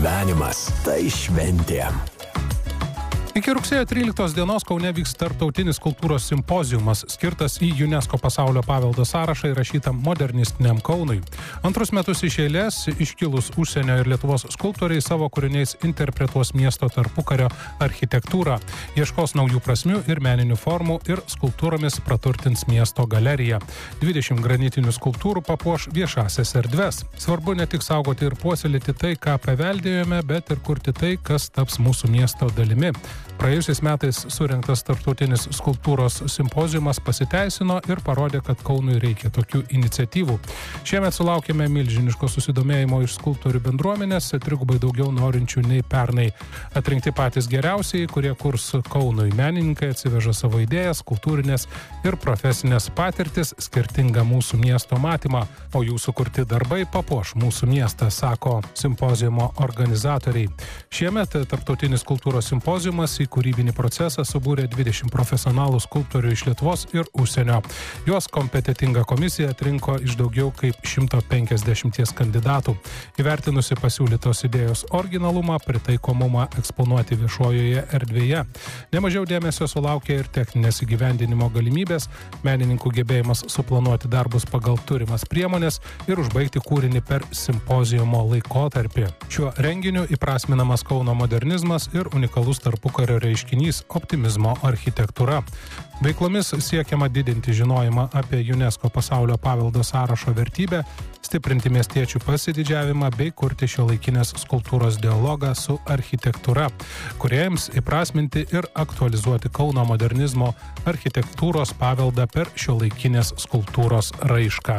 Gyvenimas tai šventė. Iki rugsėjo 13 dienos Kaune vyks tarptautinis kultūros simpoziumas, skirtas į UNESCO pasaulio paveldo sąrašą įrašytam modernistiniam Kaunui. Antrus metus iš eilės iškilus užsienio ir Lietuvos skulptoriai savo kūriniais interpretuos miesto tarpukario architektūrą, ieškos naujų prasmių ir meninių formų ir skulptūromis praturtins miesto galeriją. 20 granitinių skulptūrų papuoš viešasias erdves. Svarbu ne tik saugoti ir puoselėti tai, ką paveldėjome, bet ir kurti tai, kas taps mūsų miesto dalimi. Praėjusiais metais surengtas tarptautinis skulptūros simpoziumas pasiteisino ir parodė, kad Kaunui reikia tokių iniciatyvų. Šiemet sulaukėme milžiniško susidomėjimo iš skulptorių bendruomenės, trigubai daugiau norinčių nei pernai. Atrinkti patys geriausiai, kurie kurs Kaunui. Menininkai atsiveža savo idėjas, kultūrinės ir profesinės patirtis, skirtingą mūsų miesto matymą, o jų sukurti darbai papuoš mūsų miestą, sako simpoziumo organizatoriai. Šiemet tarptautinis kultūros simpoziumas į kūrybinį procesą subūrė 20 profesionalų skulptorių iš Lietuvos ir užsienio. Juos kompetentinga komisija atrinko iš daugiau kaip 150 kandidatų. Įvertinusi pasiūlytos idėjos originalumą, pritaikomumą eksponuoti viešojoje erdvėje. Nemažiau dėmesio sulaukė ir techninės įgyvendinimo galimybės, menininkų gebėjimas suplanuoti darbus pagal turimas priemonės ir užbaigti kūrinį per simpoziumo laikotarpį. Šiuo renginiu įprasminamas Kauno modernizmas ir unikalus tarpukario reiškinys optimizmo architektūra. Veiklomis siekiama didinti žinojimą apie UNESCO pasaulio paveldo sąrašo vertybę, stiprinti miestiečių pasididžiavimą bei kurti šiuolaikinės skulptūros dialogą su architektūra, kūrėjams įprasminti ir aktualizuoti Kauno modernizmo architektūros paveldą per šiuolaikinės skulptūros raišką.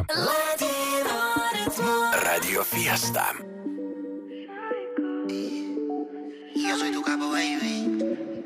Radio Fiesta. Yo soy tu capo, baby.